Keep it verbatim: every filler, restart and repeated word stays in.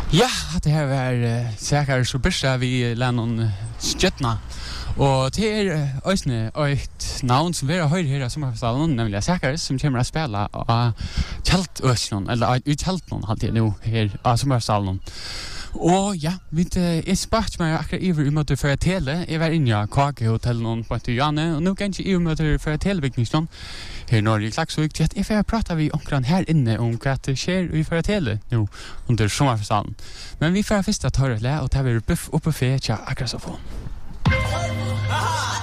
Ja, det här var uh, säkert så börja vi Lennon Stjötna. Och det är ösne ett namn som vi har hört här som har festivalen, nämligen Säkert, som kommer att spela av Kjeltøsnon, eller ut Kjeltnon hade jag nu här av sommarfestivalen. Og ja, vi er spart meg akkurat iver i måte for tele. Jeg var inne i Kake-hotellen på et Janne, og nå kan jeg ikke i måte for telebygningsen her i Norge i Klaksvik, til at jeg får prate vi omkring her inne om hva det skjer i for tele nå under sommerfestivalen. Men vi får først ta det, og ta vi buff oppe for tja akkurat så få.